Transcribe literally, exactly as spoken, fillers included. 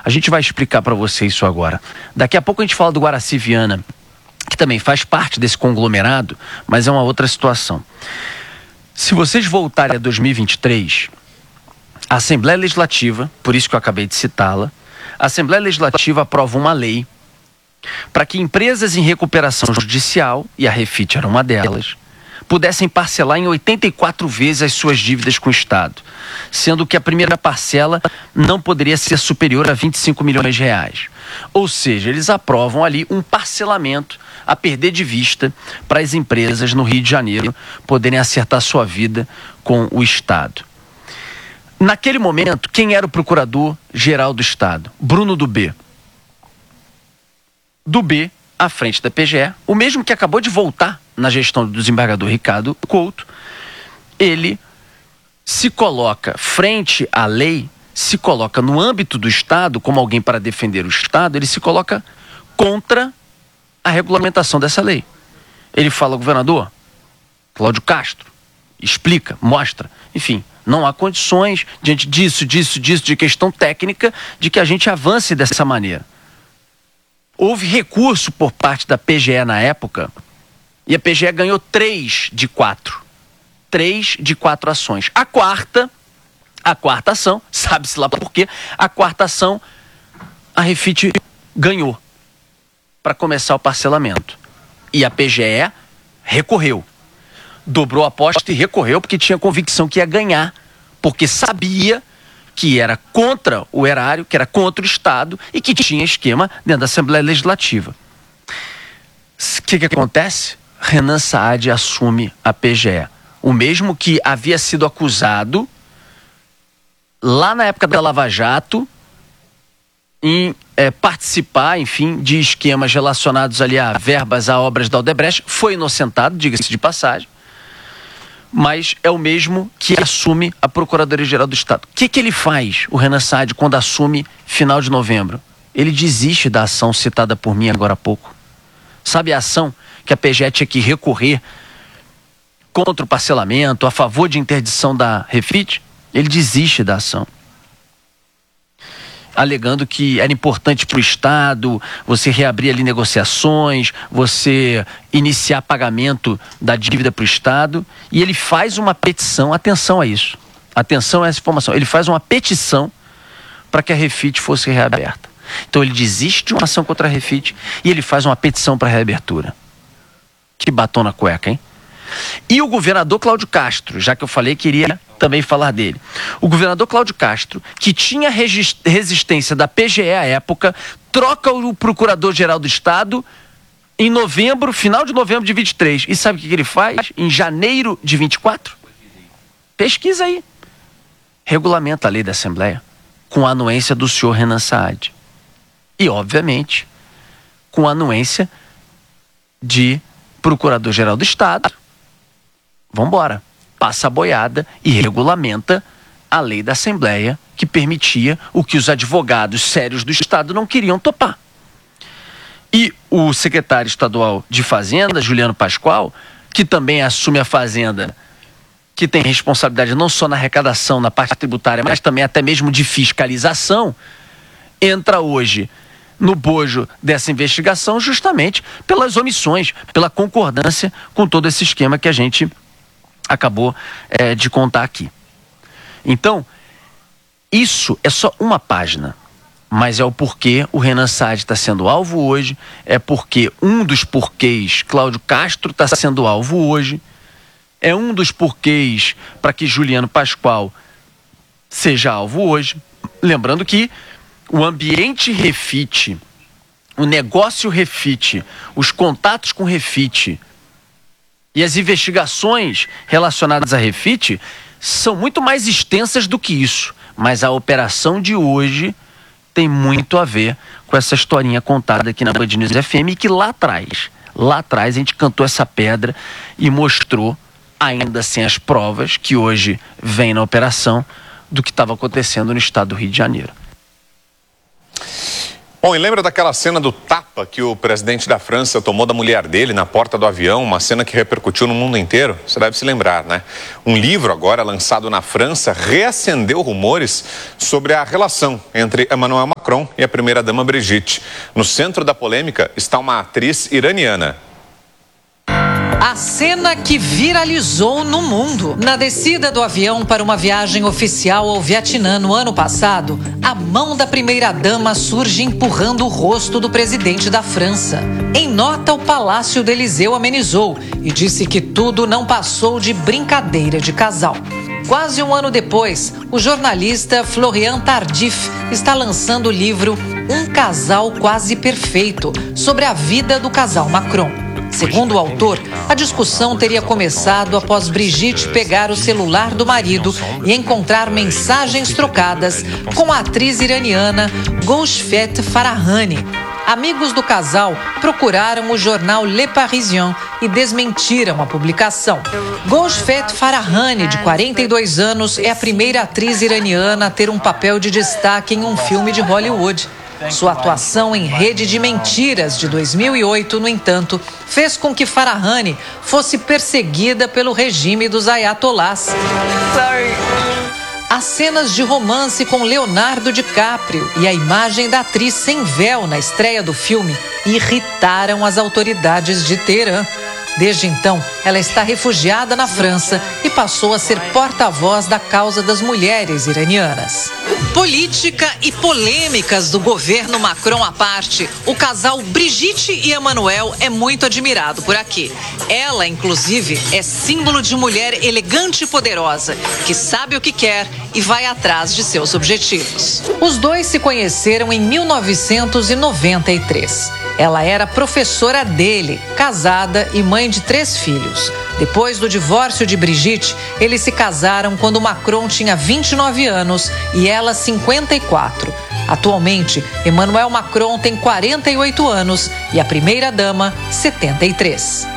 A gente vai explicar para você isso agora. Daqui a pouco a gente fala do Guaraci Viana, que também faz parte desse conglomerado, mas é uma outra situação. Se vocês voltarem a dois mil e vinte e três, a Assembleia Legislativa, por isso que eu acabei de citá-la, a Assembleia Legislativa aprova uma lei para que empresas em recuperação judicial, e a Refit era uma delas, pudessem parcelar em oitenta e quatro vezes as suas dívidas com o Estado, sendo que a primeira parcela não poderia ser superior a vinte e cinco milhões de reais. Ou seja, eles aprovam ali um parcelamento a perder de vista para as empresas no Rio de Janeiro poderem acertar sua vida com o Estado. Naquele momento, quem era o procurador-geral do Estado? Bruno Dubê. Dubê, à frente da P G E, o mesmo que acabou de voltar na gestão do desembargador Ricardo Couto, ele se coloca frente à lei, se coloca no âmbito do Estado, como alguém para defender o Estado, ele se coloca contra a regulamentação dessa lei. Ele fala, governador, Cláudio Castro, explica, mostra, enfim, não há condições, diante disso, disso, disso, de questão técnica, de que a gente avance dessa maneira. Houve recurso por parte da P G E na época, e a P G E ganhou três de quatro. Três de quatro ações. A quarta, a quarta ação, sabe-se lá por quê, a quarta ação, a Refit ganhou para começar o parcelamento. E a P G E recorreu. Dobrou a aposta e recorreu porque tinha convicção que ia ganhar, porque sabia que era contra o erário, que era contra o Estado e que tinha esquema dentro da Assembleia Legislativa. O que, que acontece? Renan Saad assume a P G E. O mesmo que havia sido acusado lá na época da Lava Jato em é, participar, enfim, de esquemas relacionados ali a verbas, a obras da Odebrecht. Foi inocentado, diga-se de passagem, mas é o mesmo que assume a Procuradoria-Geral do Estado. O que, que ele faz, o Renan Saad, quando assume final de novembro? Ele desiste da ação citada por mim agora há pouco. Sabe a ação que a P G E tinha que recorrer contra o parcelamento, a favor de interdição da Refit? Ele desiste da ação, alegando que era importante para o Estado você reabrir ali negociações, você iniciar pagamento da dívida para o Estado, e ele faz uma petição, atenção a isso, atenção a essa informação, ele faz uma petição para que a Refit fosse reaberta. Então ele desiste de uma ação contra a Refit e ele faz uma petição para a reabertura. Que batom na cueca, hein? E o governador Cláudio Castro, já que eu falei que iria também falar dele. O governador Cláudio Castro, que tinha resistência da P G E à época, troca o procurador-geral do Estado em novembro, final de novembro de vinte e três. E sabe o que ele faz? Em janeiro de vinte e quatro? Pesquisa aí. Regulamenta a lei da Assembleia com a anuência do senhor Renan Saad. E, obviamente, com a anuência de procurador-geral do Estado. Vamos embora. Passa a boiada e regulamenta a lei da Assembleia, que permitia o que os advogados sérios do Estado não queriam topar. E o secretário estadual de Fazenda, Juliano Pascoal, que também assume a Fazenda, que tem responsabilidade não só na arrecadação, na parte tributária, mas também até mesmo de fiscalização, entra hoje no bojo dessa investigação justamente pelas omissões, pela concordância com todo esse esquema que a gente acabou é, de contar aqui. Então, isso é só uma página, mas é o porquê o Renan Saad está sendo alvo hoje, é porque um dos porquês Cláudio Castro está sendo alvo hoje, é um dos porquês para que Juliano Pascoal seja alvo hoje. Lembrando que o ambiente Refit, o negócio Refit, os contatos com Refit e as investigações relacionadas a Refit são muito mais extensas do que isso. Mas a operação de hoje tem muito a ver com essa historinha contada aqui na Band News F M, e que lá atrás, lá atrás a gente cantou essa pedra e mostrou, ainda sem as provas que hoje vem na operação, do que estava acontecendo no estado do Rio de Janeiro. Bom, e lembra daquela cena do tapa que o presidente da França tomou da mulher dele na porta do avião, uma cena que repercutiu no mundo inteiro? Você deve se lembrar, né? Um livro agora lançado na França reacendeu rumores sobre a relação entre Emmanuel Macron Macron e a primeira-dama Brigitte. No centro da polêmica está uma atriz iraniana. A cena que viralizou no mundo. Na descida do avião para uma viagem oficial ao Vietnã no ano passado, a mão da primeira-dama surge empurrando o rosto do presidente da França. Em nota, o Palácio do Élysée amenizou e disse que tudo não passou de brincadeira de casal. Quase um ano depois, o jornalista Florian Tardif está lançando o livro Um Casal Quase Perfeito, sobre a vida do casal Macron. Segundo o autor, a discussão teria começado após Brigitte pegar o celular do marido e encontrar mensagens trocadas com a atriz iraniana Golshifteh Farahani. Amigos do casal procuraram o jornal Le Parisien e desmentiram a publicação. Golshifteh Farahani, de quarenta e dois anos, é a primeira atriz iraniana a ter um papel de destaque em um filme de Hollywood. Sua atuação em Rede de Mentiras, de dois mil e oito, no entanto, fez com que Farahani fosse perseguida pelo regime dos ayatollahs. Sorry. As cenas de romance com Leonardo DiCaprio e a imagem da atriz sem véu na estreia do filme irritaram as autoridades de Teherã. Desde então, ela está refugiada na França e passou a ser porta-voz da causa das mulheres iranianas. Política e polêmicas do governo Macron à parte, o casal Brigitte e Emmanuel é muito admirado por aqui. Ela, inclusive, é símbolo de mulher elegante e poderosa, que sabe o que quer e vai atrás de seus objetivos. Os dois se conheceram em mil novecentos e noventa e três. Ela era professora dele, casada e mãe de três filhos. Depois do divórcio de Brigitte, eles se casaram quando Macron tinha vinte e nove anos e ela cinquenta e quatro. Atualmente, Emmanuel Macron tem quarenta e oito anos e a primeira-dama, setenta e três.